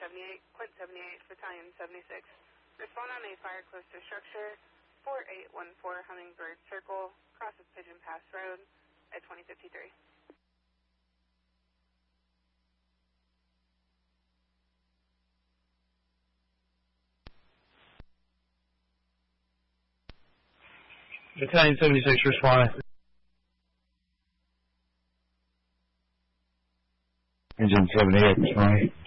78, Quint 78, Battalion 76. Respond on a fire close to structure 4814 Hummingbird Circle, cross of Pigeon Pass Road at 2053. Battalion 76, respond. Engine 78, respond.